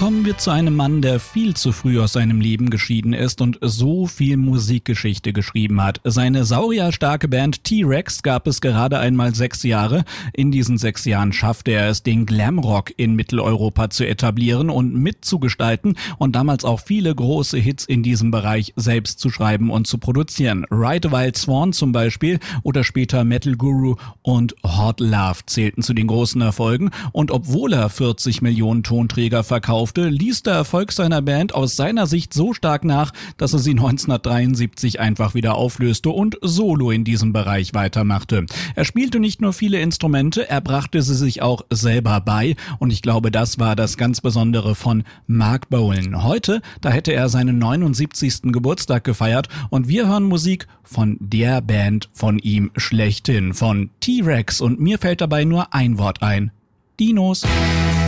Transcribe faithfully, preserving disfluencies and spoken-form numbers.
Kommen wir zu einem Mann, der viel zu früh aus seinem Leben geschieden ist und so viel Musikgeschichte geschrieben hat. Seine saurierstarke Band T-Rex gab es gerade einmal sechs Jahre. In diesen sechs Jahren schaffte er es, den Glamrock in Mitteleuropa zu etablieren und mitzugestalten und damals auch viele große Hits in diesem Bereich selbst zu schreiben und zu produzieren. Ride a Wild Swan zum Beispiel oder später Metal Guru und Hot Love zählten zu den großen Erfolgen, und obwohl er vierzig Millionen Tonträger verkaufte, ließ der Erfolg seiner Band aus seiner Sicht so stark nach, dass er sie neunzehnhundertdreiundsiebzig einfach wieder auflöste und solo in diesem Bereich weitermachte. Er spielte nicht nur viele Instrumente, er brachte sie sich auch selber bei, und ich glaube, das war das ganz Besondere von Marc Bolan. Heute, da hätte er seinen neunundsiebzigsten Geburtstag gefeiert, und wir hören Musik von der Band von ihm schlechthin, von T-Rex, und mir fällt dabei nur ein Wort ein: Dinos.